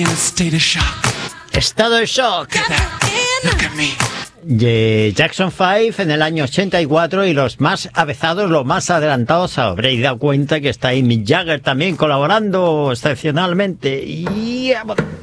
Estado de shock. De Jackson 5 en el año 84 y los más avezados, los más adelantados, habréis dado cuenta que está ahí Mick Jagger también colaborando excepcionalmente. Y